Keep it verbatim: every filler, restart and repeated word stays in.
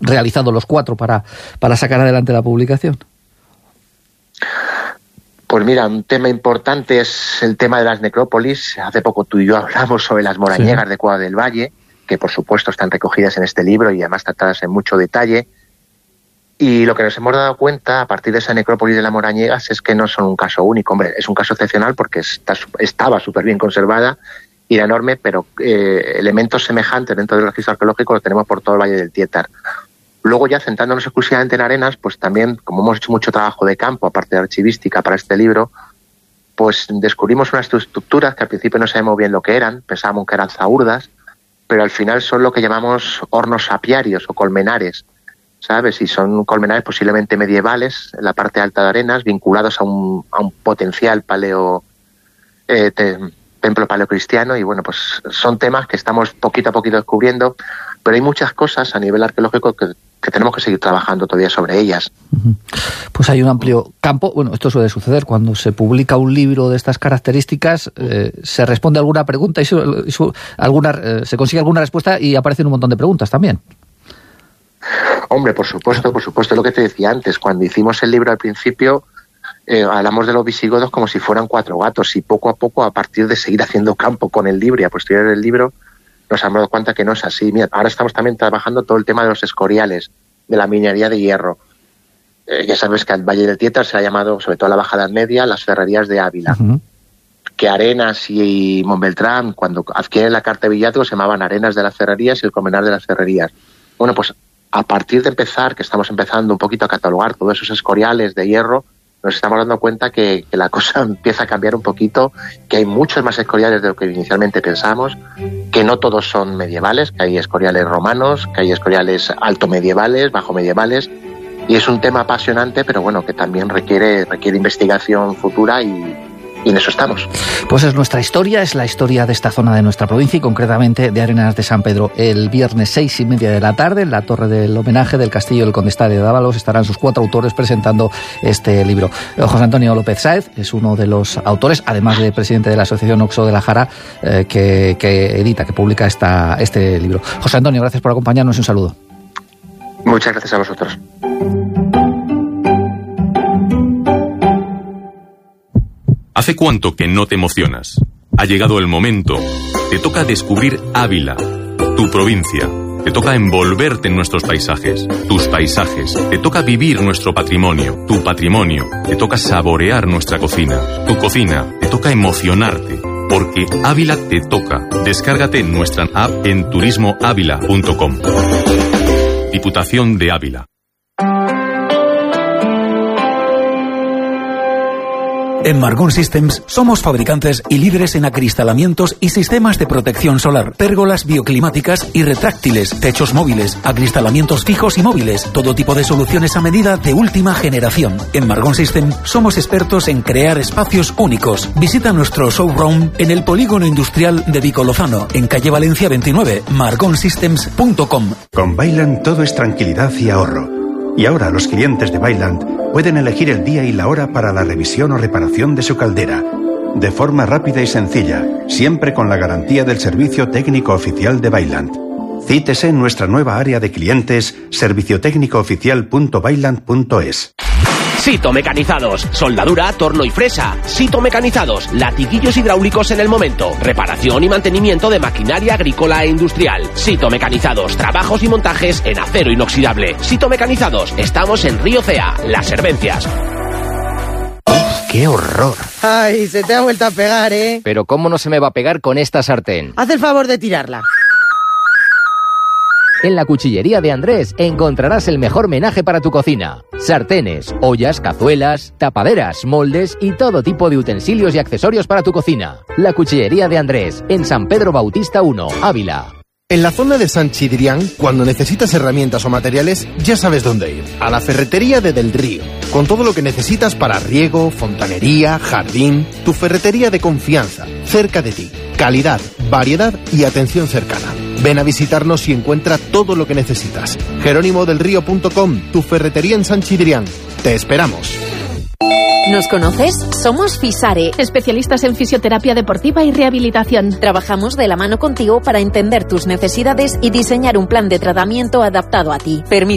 realizado los cuatro para, para sacar adelante la publicación? Pues mira, un tema importante es el tema de las necrópolis. Hace poco tú y yo hablamos sobre las morañegas sí. de Cuadra del Valle, que por supuesto están recogidas en este libro y además tratadas en mucho detalle. Y lo que nos hemos dado cuenta a partir de esa necrópolis de las morañegas es que no son un caso único. Hombre, es un caso excepcional porque está, estaba súper bien conservada y era enorme, pero eh, elementos semejantes dentro del registro arqueológico los tenemos por todo el Valle del Tietar. Luego ya centrándonos exclusivamente en Arenas, pues también, como hemos hecho mucho trabajo de campo, aparte de archivística para este libro, pues descubrimos unas estructuras que al principio no sabíamos bien lo que eran, pensábamos que eran zaurdas, pero al final son lo que llamamos hornos apiarios o colmenares, ¿sabes? Y son colmenares posiblemente medievales, en la parte alta de Arenas, vinculados a un, a un potencial paleo, eh, te, templo paleocristiano, y bueno, pues son temas que estamos poquito a poquito descubriendo, pero hay muchas cosas a nivel arqueológico que que tenemos que seguir trabajando todavía sobre ellas. Pues hay un amplio campo. Bueno, esto suele suceder cuando se publica un libro de estas características, eh, se responde a alguna pregunta y, su, y su, alguna, eh, se consigue alguna respuesta y aparecen un montón de preguntas también. Hombre, por supuesto, por supuesto, lo que te decía antes, cuando hicimos el libro al principio, eh, hablamos de los visigodos como si fueran cuatro gatos, y poco a poco, a partir de seguir haciendo campo con el libro y a posteriori del libro, nos hemos dado cuenta que no es así. Mira, ahora estamos también trabajando todo el tema de los escoriales, de la minería de hierro. Eh, ya sabes que al Valle del Tietar se ha llamado, sobre todo a la Baja Edad Media, las ferrerías de Ávila. Uh-huh. Que Arenas y Montbeltrán, cuando adquieren la carta de Villatro, se llamaban Arenas de las Ferrerías y el Colmenar de las Ferrerías. Bueno, pues a partir de empezar, que estamos empezando un poquito a catalogar todos esos escoriales de hierro, nos estamos dando cuenta que, que la cosa empieza a cambiar un poquito, que hay muchos más escoriales de lo que inicialmente pensamos, que no todos son medievales, que hay escoriales romanos, que hay escoriales alto medievales, bajo medievales, y es un tema apasionante, pero bueno, que también requiere, requiere investigación futura y, y en eso estamos. Pues es nuestra historia, es la historia de esta zona de nuestra provincia y concretamente de Arenas de San Pedro. El viernes seis y media de la tarde, en la torre del homenaje del Castillo del Condestado de Dávalos, estarán sus cuatro autores presentando este libro. José Antonio López Sáez es uno de los autores, además de presidente de la Asociación Oxo de la Jara, eh, que, que edita, que publica esta, este libro. José Antonio, gracias por acompañarnos y un saludo. Muchas gracias a vosotros. ¿Hace cuánto que no te emocionas? Ha llegado el momento. Te toca descubrir Ávila, tu provincia. Te toca envolverte en nuestros paisajes, tus paisajes. Te toca vivir nuestro patrimonio, tu patrimonio. Te toca saborear nuestra cocina, tu cocina. Te toca emocionarte, porque Ávila te toca. Descárgate nuestra app en turismo ávila punto com. Diputación de Ávila. En Margón Systems somos fabricantes y líderes en acristalamientos y sistemas de protección solar, pérgolas bioclimáticas y retráctiles, techos móviles, acristalamientos fijos y móviles, todo tipo de soluciones a medida de última generación. En Margón Systems somos expertos en crear espacios únicos. Visita nuestro showroom en el Polígono Industrial de Vicolozano, en calle Valencia veintinueve, margon systems punto com. Con Bailand todo es tranquilidad y ahorro. Y ahora los clientes de Bailand pueden elegir el día y la hora para la revisión o reparación de su caldera, de forma rápida y sencilla, siempre con la garantía del servicio técnico oficial de Bailand. Cítese en nuestra nueva área de clientes, servicio técnico oficial punto bailand punto es. Sito Mecanizados, soldadura, torno y fresa. Sito Mecanizados, latiguillos hidráulicos en el momento. Reparación y mantenimiento de maquinaria agrícola e industrial. Sito Mecanizados, trabajos y montajes en acero inoxidable. Sito Mecanizados, estamos en Río Cea, Las Hervencias. ¡Uf, qué horror! Ay, se te ha vuelto a pegar, ¿eh? Pero ¿cómo no se me va a pegar con esta sartén? Haz el favor de tirarla. En la cuchillería de Andrés encontrarás el mejor menaje para tu cocina. Sartenes, ollas, cazuelas, tapaderas, moldes y todo tipo de utensilios y accesorios para tu cocina. La cuchillería de Andrés, en San Pedro Bautista uno, Ávila. En la zona de San Chidrián, cuando necesitas herramientas o materiales, ya sabes dónde ir. A la ferretería de Del Río, con todo lo que necesitas para riego, fontanería, jardín. Tu ferretería de confianza, cerca de ti. Calidad, variedad y atención cercana. Ven a visitarnos y encuentra todo lo que necesitas. jerónimo del río punto com, tu ferretería en San Chidrián. Te esperamos. ¿Nos conoces? Somos Fisare, especialistas en fisioterapia deportiva y rehabilitación. Trabajamos de la mano contigo para entender tus necesidades y diseñar un plan de tratamiento adaptado a ti. Permite